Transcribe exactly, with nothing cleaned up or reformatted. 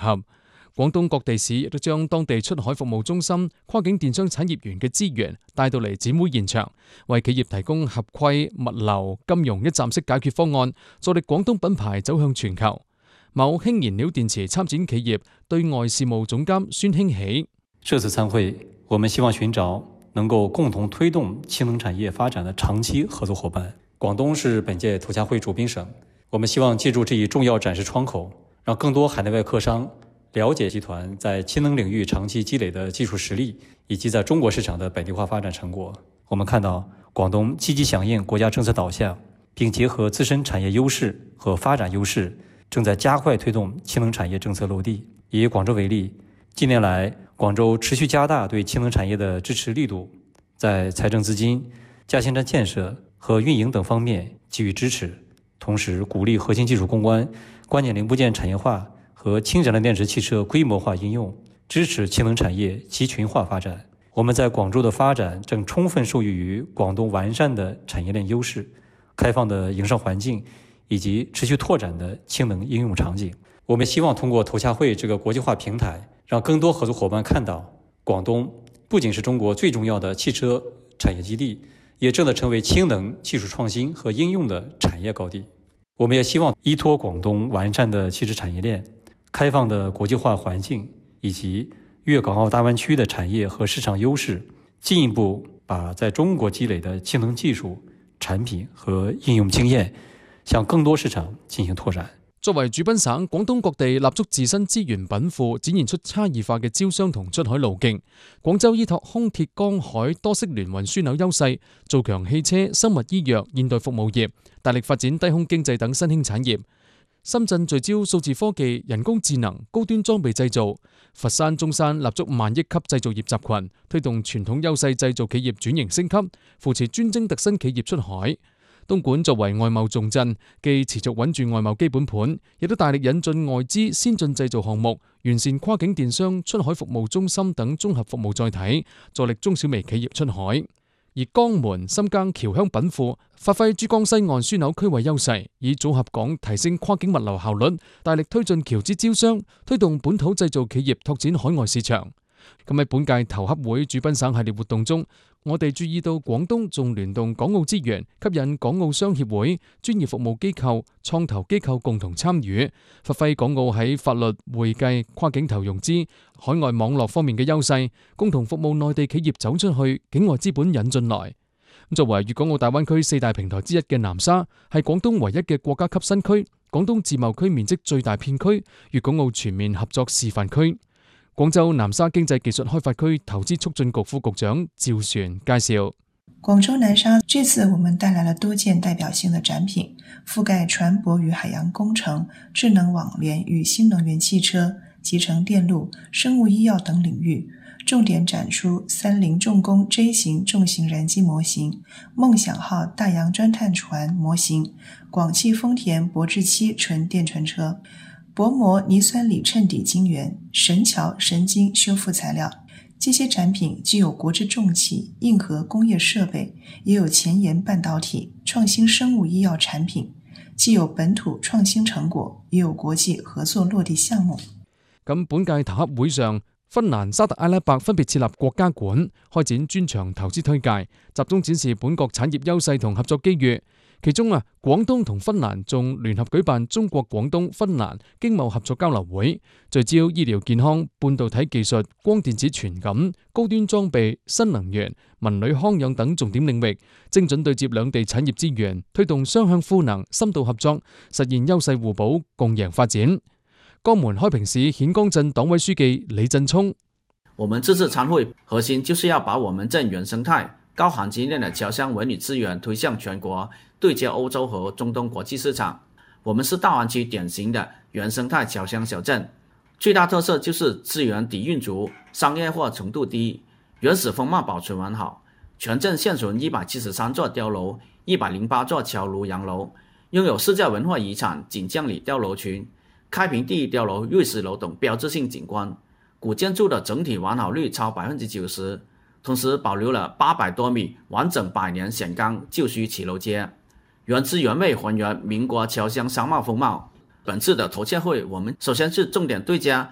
合。廣東各地市亦都將當地出海服務中心、跨境電商產業園嘅資源帶到嚟展會現場，為企業提供合規物流、金融一站式解決方案，助力廣東品牌走向全球。某氫燃料電池參展企業對外事務總監孫興喜： 這次參會，我們希望尋找能夠共同推動氫能產業發展的長期合作夥伴。廣東是本屆頭家會主賓省，我們希望借助這一重要展示窗口，讓更多海內外客商了解集團在氫能領域長期積累的技術實力，以及在中國市場的本地化發展成果。我們看到廣東積極響應國家政策導向，並結合自身產業優勢和發展優勢，正在加快推動氫能產業政策落地。以廣州為例，近年來廣州持續加大對氫能產業的支持力度，在財政資金、加氫站建設和運營等方面給予支持，同時鼓勵核心技術攻關、關鍵零部件產業化和氫燃料電池汽車規模化應用，支持氫能產業集群化發展。我們在廣州的發展正充分受益於廣東完善的產業鏈優勢、開放的營商環境以及持續拓展的氫能應用場景。我們希望通過頭家會這個國際化平台，讓更多合作夥伴看到，廣東不僅是中國最重要的汽車產業基地，也正在成為氫能技術創新和應用的產業高地。我們也希望依託廣東完善的汽車產業鏈、開放的國際化環境以及粵港澳大灣區的產業和市場優勢，進一步把在中國積累的氫能技術、產品和應用經驗向更多市場進行拓展。 作為主賓省，廣東各地立足自身資源稟賦，展現出差異化嘅招商同出海路徑。廣州依託空鐵江海多式聯運樞紐優勢，做強汽車、生物醫藥、現代服務業，大力發展低空經濟等新興產業。深圳聚焦數字科技、人工智能、高端裝備製造；佛山、中山立足萬億級製造業集群，推動傳統優勢製造企業轉型升級，扶持專精特新企業出海。東莞作為外貿重鎮，既持續穩住外貿基本盤，亦都大力引進外資先進製造項目，完善跨境電商、出海服務中心等綜合服務載體，助力中小微企業出海。而江門深耕僑鄉稟賦，發揮珠江西岸樞紐區位優勢，以組合港提升跨境物流效率，大力推進僑資招商，推動本土製造企業拓展海外市場。咁喺本屆頭洽會主賓省系列活動中，我哋注意到廣東仲聯動港澳資源，吸引港澳商協會、專業服務機構、創投機構共同參與，發揮港澳喺法律、會計、跨境投融資、海外網絡方面嘅優勢，共同服務內地企業走出去，境外資本引進來。作為粵港澳大灣區四大平台之一嘅南沙，係廣東唯一嘅國家級新區，廣東自貿區面積最大片區，粵港澳全面合作示範區。廣州南沙經濟技術開發區投資促進局副局長趙璇介紹： 廣州南沙這次我們帶來了多件代表性的展品，覆蓋船舶與海洋工程、智能網聯與新能源汽車、集成電路、生物醫藥等領域，重點展出三菱重工 J 型重型燃機模型、夢想號大洋鑽探船模型、廣汽豐田博智七純電純車、薄膜泥酸鋰襯底晶圓、神橋神經修復材料。這些展品既有國之重企硬核工業設備，也有前沿半導體、創新生物醫藥產品，既有本土創新成果，也有國際合作落地項目。 咁本屆頭洽會上，芬蘭、沙特阿拉伯分別設立國家館，開展專場投資推介，集中展示本國產業優勢同合作機遇。其中啊，廣東同芬蘭仲聯合舉辦中國廣東芬蘭經貿合作交流會，聚焦醫療健康、半導體技術、光電子傳感、高端裝備、新能源、文旅康養等重點領域，精準對接兩地產業資源，推動雙向賦能、深度合作，實現優勢互補、共贏發展。江門開平市顯江鎮黨委書記李振聰： 我們這次參會核心就是要把我們鎮原生態高含金量的僑鄉文旅資源推向全國，對接歐洲和中東國際市場。我們是大灣區典型的原生態僑鄉小鎮，最大特色就是資源底蘊足，商業化程度低，原始風貌保存完好。全鎮現存一百七十三座碉樓，一百零八座橋爐洋樓，擁有世界文化遺產錦江里碉樓群、開平第一碉樓、瑞士樓等標誌性景觀，古建築的整體完好率超百分之九十，同時保留了八百多米完整百年險鋼舊區騎樓街，原汁原味還原民國僑鄉商貿風貌。本次的頭洽會，我們首先是重點對接